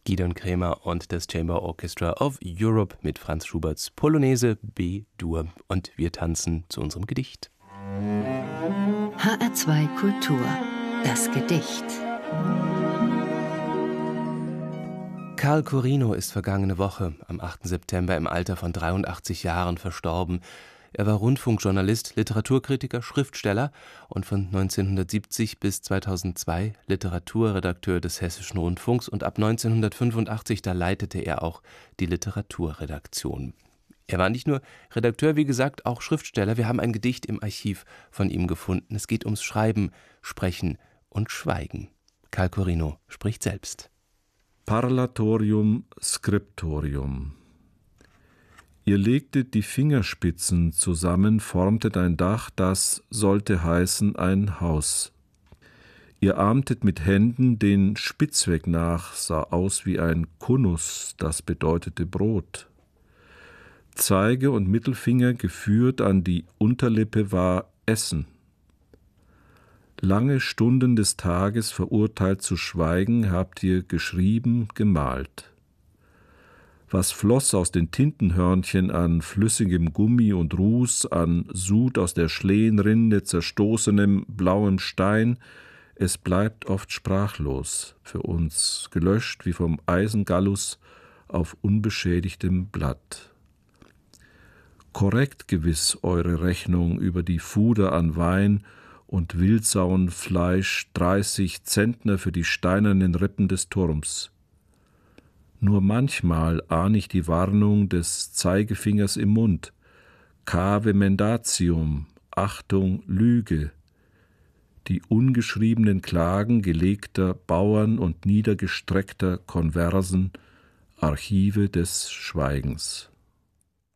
Gidon Kremer und das Chamber Orchestra of Europe mit Franz Schuberts Polonaise B-Dur. Und wir tanzen zu unserem Gedicht. HR2 Kultur. Das Gedicht. Carl Corino ist vergangene Woche am 8. September im Alter von 83 Jahren verstorben. Er war Rundfunkjournalist, Literaturkritiker, Schriftsteller und von 1970 bis 2002 Literaturredakteur des Hessischen Rundfunks, und ab 1985, da leitete er auch die Literaturredaktion. Er war nicht nur Redakteur, wie gesagt, auch Schriftsteller. Wir haben ein Gedicht im Archiv von ihm gefunden. Es geht ums Schreiben, Sprechen und Schweigen. Carl Corino spricht selbst. Parlatorium Scriptorium. Ihr legtet die Fingerspitzen zusammen, formtet ein Dach, das sollte heißen ein Haus. Ihr ahmtet mit Händen den Spitzweg nach, sah aus wie ein Konus, das bedeutete Brot. Zeige und Mittelfinger geführt an die Unterlippe war Essen. Lange Stunden des Tages verurteilt zu schweigen, habt ihr geschrieben, gemalt. Was floss aus den Tintenhörnchen an flüssigem Gummi und Ruß, an Sud aus der Schlehenrinde, zerstoßenem blauem Stein, es bleibt oft sprachlos für uns, gelöscht wie vom Eisengallus auf unbeschädigtem Blatt. Korrekt gewiss eure Rechnung über die Fuder an Wein und Wildsauenfleisch, 30 Zentner für die steinernen Rippen des Turms. Nur manchmal ahn ich die Warnung des Zeigefingers im Mund. Cave mendatium, Achtung, Lüge. Die ungeschriebenen Klagen gelegter Bauern und niedergestreckter Konversen, Archive des Schweigens.